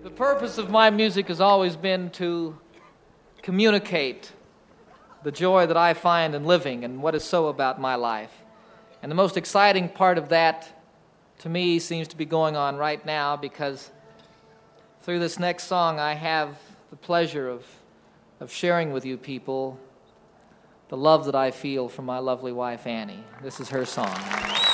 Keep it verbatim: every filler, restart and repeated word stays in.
The purpose of my music has always been to communicate the joy that I find in living and what is so about my life. And the most exciting part of that, to me, seems to be going on right now, because through this next song I have the pleasure of, of sharing with you people the love that I feel for my lovely wife, Annie. This is her song.